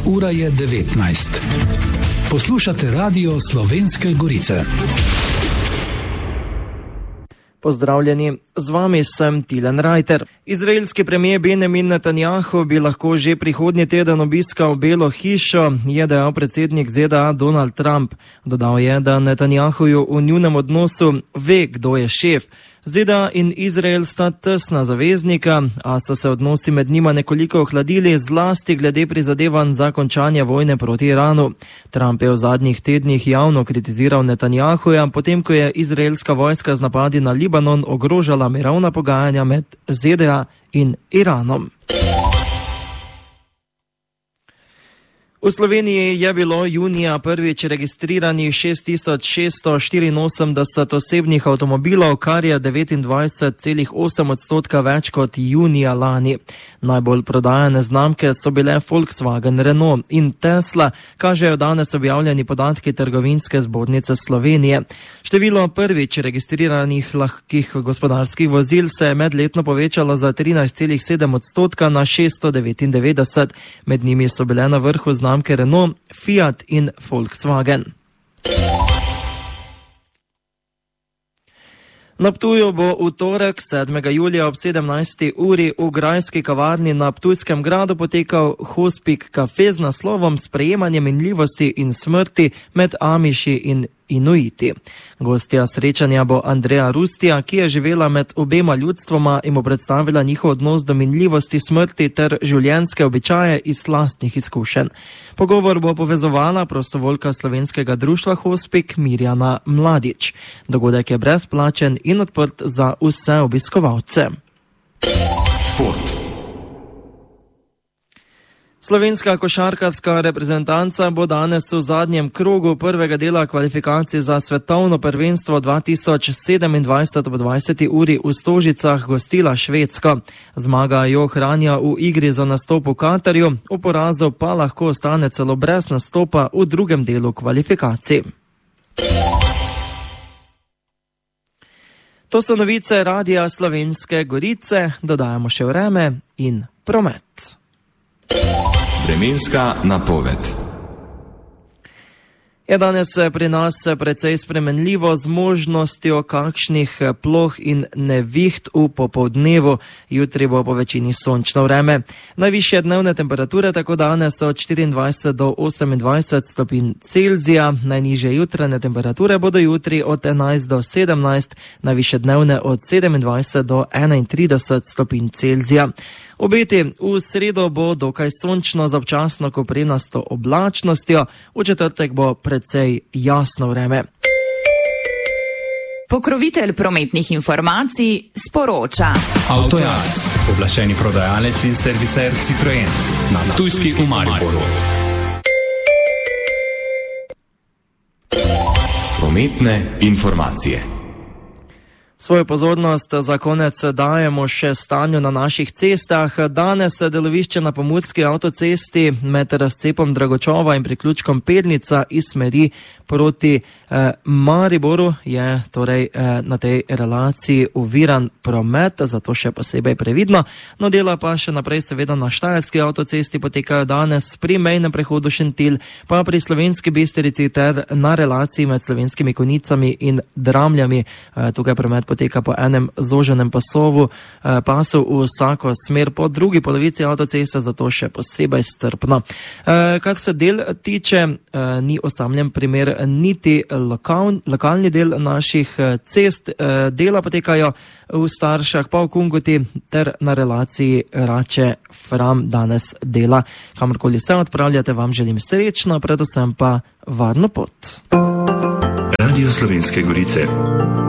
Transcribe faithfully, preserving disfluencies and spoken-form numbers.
Ura je devetnajst. Poslušate Radio Slovenske Gorice. Pozdravljeni, z vami sem Tilen Rajter. Izraelski premijer Benjamin Netanjahu bi lahko že prihodnji teden obiskal Belo hišo, je dejal predsednik Z D A Donald Trump. Dodal je, da Netanjahuju v njunem odnosu ve, kdo je šef. Z D A in Izrael sta tesna zaveznika, a so se odnosi med njima nekoliko ohladili, zlasti glede prizadevanj za končanje vojne proti Iranu. Trump je v zadnjih tednih javno kritiziral Netanjahuja, potem ko je izraelska vojska z napadi na Libanon ogrožala mirovna pogajanja med Z D A in Iranom. V Sloveniji je bilo junija prvič registriranih šest tisoč šeststo štiriinosemdeset osebnih avtomobilov, kar je devetindvajset celih osem odstotka več kot junija lani. Najbolj prodajane znamke so bile Volkswagen, Renault in Tesla, kažejo danes objavljeni podatki Trgovinske zbornice Slovenije. Število prvič registriranih lahkih gospodarskih vozil se je medletno povečalo za trinajst celih sedem odstotka na šeststo devetindevetdeset. Med njimi so bile na vrhu znamke Renault, Fiat in Volkswagen. Na Ptuju bo v torek sedmega julija ob sedemnajsti uri v grajski kavarni na Ptujskem gradu potekal Hospik kafe z naslovom Sprejemanje minljivosti in smrti med Amiši in Inuiti. Gostja srečanja bo Andreja Rustija, ki je živela med obema ljudstvoma in mu predstavila njihov odnos do minljivosti, smrti ter življenjske običaje iz lastnih izkušenj. Pogovor bo povezovala prostovoljka slovenskega društva Hospik Mirjana Mladič. Dogodek je brezplačen in odprt za vse obiskovalce. Šport. Slovenska košarkarska reprezentanca bo danes v zadnjem krogu prvega dela kvalifikacij za svetovno prvenstvo dva tisoč sedemindvajset ob dvajseti uri v Stožicah gostila Švedsko. Zmaga jo ohranja v igri za nastop v Katarju, v porazu pa lahko ostane celo brez nastopa v drugem delu kvalifikacij. To so novice Radia Slovenske Gorice, dodajamo še vreme in promet. Vremenska napoved. Je danes pri nas precej spremenljivo z možnostjo kakšnih ploh in neviht v popoldnevu. Jutri bo po večini sončno vreme. Najvišje dnevne temperature tako danes so od štiriindvajset do osemindvajset stopinj Celzija, najnižje jutranje temperature bodo jutri od enajst do sedemnajst, najvišje dnevne od sedemindvajset do enaintrideset stopinj Celzija. Obeti v sredo bo dokaj sončno z občasno koprenasto oblačnostjo, v četrtek bo precej jasno vreme. Pokrovitelj prometnih informacij sporoča. Avtojalec, pooblaščeni prodajalec in serviser Citroen na Ptujski v Mariboru. Prometne informacije. Svojo pozornost za konec dajemo še stanju na naših cestah. Danes delovišče na pomurski avtocesti med razcepom Dragočova in priključkom Pednica iz smeri proti eh, Mariboru je torej eh, na tej relaciji oviran promet, zato še posebej previdno. No, dela pa še naprej seveda na Štajerski avtocesti potekajo danes pri mejnem prehodu Šentilj, pa pri Slovenski Bistrici ter na relaciji med Slovenskimi Konjicami in Dramljami. Eh, tukaj promet poteka po enem zoženem pasovu, eh, pasu v vsako smer po drugi polovici avtoceste, zato še posebej strpno. Eh, kar se del tiče, eh, ni osamljen primer niti lokal, lokalni del naših cest. Eh, dela potekajo v Staršah, pa v Kungoti ter na relaciji Rače-Fram danes dela. Kamorkoli se odpravljate, vam želim srečno, predvsem pa varno pot. Radio Slovenske Gorice.